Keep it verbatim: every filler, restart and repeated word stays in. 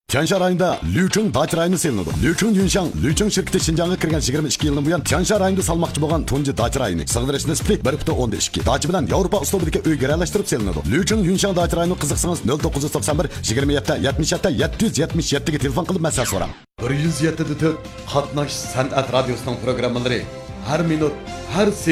Tiansha rayonida Lücheng dacha rayoni selinadi. Lücheng Yunshan, Lücheng shirkati Xinjiangga kirgan yigirma ikki yildan buyon Tiansha rayonida salmoqchi bo'lgan tunji dacha rayoni. Sig'dirish nisbi bir butun o'ndan ikki. Dacha bilan Yevropa uslubidagi uy garalashtirib selinadi. Lücheng Yunshan dacha rayoni qiziqsangiz nol to'qqiz yuz to'qson bir yigirma yetti yetmish yetti yetti yuz yetmish yetti ga telefon qilib maslahat so'rang. bir yuz yetti to'rt qatnash san'at radiosining programmalari har minut, har